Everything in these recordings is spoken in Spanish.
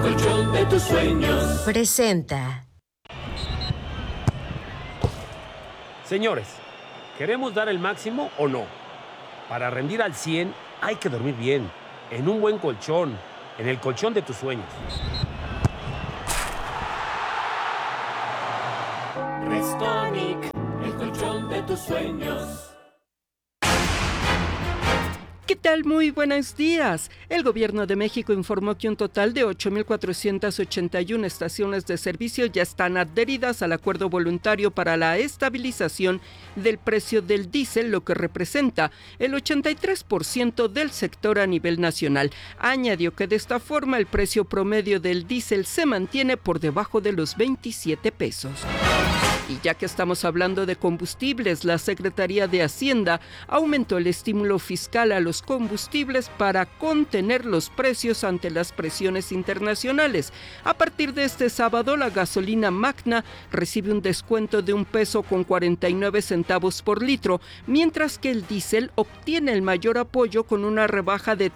Colchón de tus sueños. Presenta. Señores, ¿queremos dar el máximo o no? Para rendir al 100 hay que dormir bien, en un buen colchón, en el colchón de tus sueños. Restonic, el colchón de tus sueños. ¿Qué tal? Muy buenos días. El Gobierno de México informó que un total de 8,481 estaciones de servicio ya están adheridas al acuerdo voluntario para la estabilización del precio del diésel, lo que representa el 83% del sector a nivel nacional. Añadió que de esta forma el precio promedio del diésel se mantiene por debajo de los 27 pesos. Y ya que estamos hablando de combustibles, la Secretaría de Hacienda aumentó el estímulo fiscal a los combustibles para contener los precios ante las presiones internacionales. A partir de este sábado, la gasolina Magna recibe un descuento de $1.49 por litro, mientras que el diésel obtiene el mayor apoyo con una rebaja de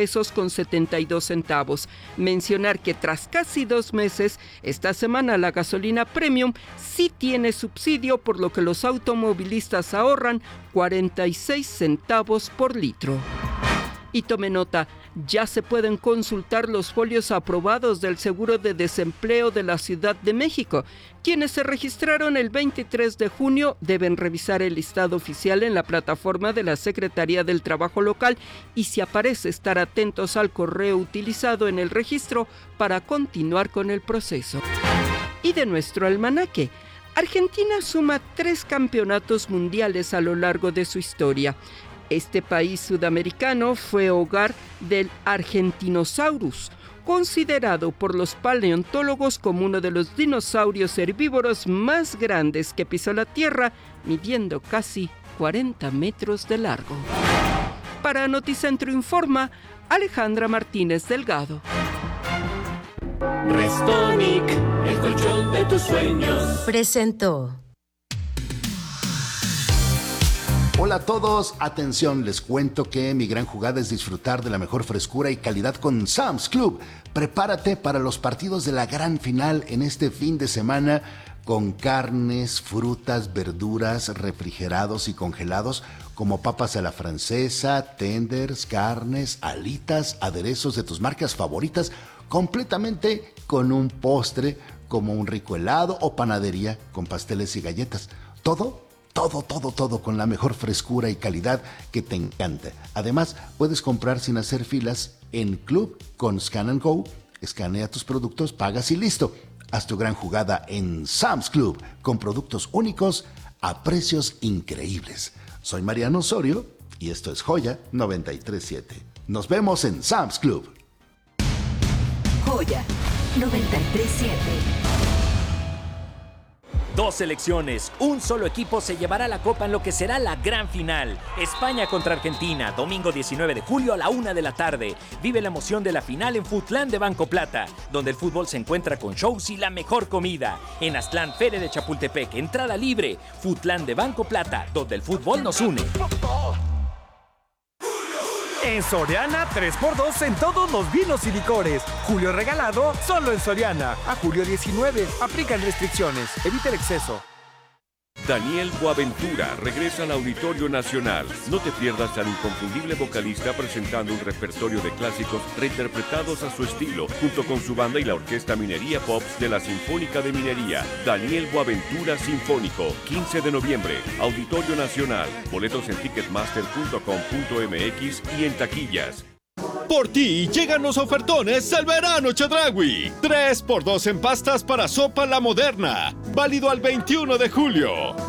$3.72. Mencionar que tras casi 2 meses, esta semana la gasolina premium sí tiene subsidio, por lo que los automovilistas ahorran 46 centavos por litro. Y tome nota, ya se pueden consultar los folios aprobados del Seguro de Desempleo de la Ciudad de México. Quienes se registraron el 23 de junio deben revisar el listado oficial en la plataforma de la Secretaría del Trabajo local y, si aparece, estar atentos al correo utilizado en el registro para continuar con el proceso. Y de nuestro almanaque, Argentina suma 3 campeonatos mundiales a lo largo de su historia. Este país sudamericano fue hogar del Argentinosaurus, considerado por los paleontólogos como uno de los dinosaurios herbívoros más grandes que pisó la Tierra, midiendo casi 40 metros de largo. Para Noticentro Informa, Alejandra Martínez Delgado. Restonic, el colchón de tus sueños. Presentó. Hola a todos, atención, les cuento que mi gran jugada es disfrutar de la mejor frescura y calidad con Sam's Club. Prepárate para los partidos de la gran final en este fin de semana con carnes, frutas, verduras, refrigerados y congelados como papas a la francesa, tenders, carnes, alitas, aderezos de tus marcas favoritas, completamente con un postre como un rico helado o panadería con pasteles y galletas. Todo con la mejor frescura y calidad que te encanta. Además, puedes comprar sin hacer filas en Club con Scan & Go. Escanea tus productos, pagas y listo. Haz tu gran jugada en Sam's Club con productos únicos a precios increíbles. Soy Mariano Osorio y esto es Joya 93.7. Nos vemos en Sam's Club. Joya 93.7. 2 selecciones, un solo equipo se llevará la copa en lo que será la gran final. España contra Argentina, domingo 19 de julio a la 1 de la tarde. Vive la emoción de la final en Futlán de Banco Plata, donde el fútbol se encuentra con shows y la mejor comida. En Aztlán, Feria de Chapultepec, entrada libre. Futlán de Banco Plata, donde el fútbol nos une. En Soriana, 3x2 en todos los vinos y licores. Julio regalado, solo en Soriana. A julio 19, aplican restricciones. Evita el exceso. Daniel Boaventura regresa al Auditorio Nacional. No te pierdas al inconfundible vocalista presentando un repertorio de clásicos reinterpretados a su estilo, junto con su banda y la Orquesta Minería Pops de la Sinfónica de Minería. Daniel Boaventura Sinfónico, 15 de noviembre, Auditorio Nacional. Boletos en ticketmaster.com.mx y en taquillas. Por ti llegan los ofertones del verano Chedraui. 3x2 en pastas para sopa La Moderna. Válido al 21 de julio.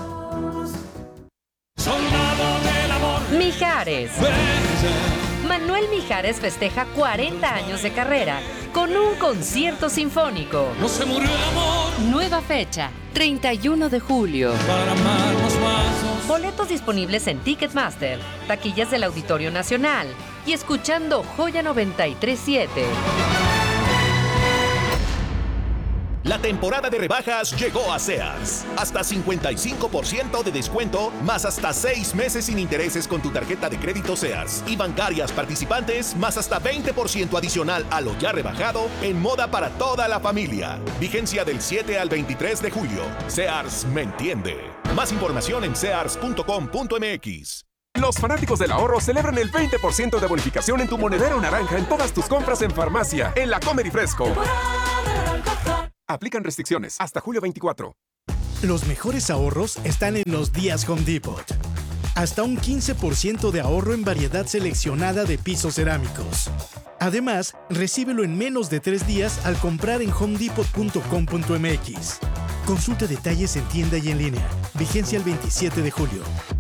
Soldado del amor. Mijares. Manuel Mijares festeja 40 años de carrera con un concierto sinfónico. No se murió el amor. Nueva fecha, 31 de julio. Para amarnos más. Boletos disponibles en Ticketmaster, taquillas del Auditorio Nacional y escuchando Joya 93.7. La temporada de rebajas llegó a Sears. Hasta 55% de descuento, más hasta 6 meses sin intereses con tu tarjeta de crédito Sears. Y bancarias participantes, más hasta 20% adicional a lo ya rebajado en moda para toda la familia. Vigencia del 7 al 23 de julio. Sears me entiende. Más información en sears.com.mx. Los fanáticos del ahorro celebran el 20% de bonificación en tu monedero naranja en todas tus compras en farmacia, en la Comer y Fresco. Aplican restricciones hasta julio 24. Los mejores ahorros están en los días Home Depot. Hasta un 15% de ahorro en variedad seleccionada de pisos cerámicos. Además, recíbelo en menos de 3 días al comprar en homedepot.com.mx. Consulta detalles en tienda y en línea. Vigencia el 27 de julio.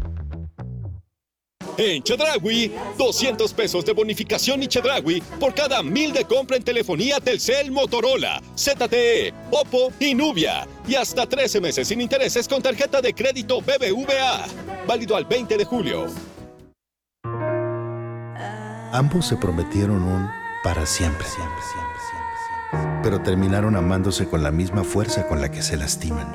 En Chedraui, 200 pesos de bonificación y Chedraui por cada 1000 de compra en telefonía Telcel, Motorola, ZTE, Oppo y Nubia. Y hasta 13 meses sin intereses con tarjeta de crédito BBVA. Válido al 20 de julio. Ambos se prometieron un para siempre. Pero terminaron amándose con la misma fuerza con la que se lastiman.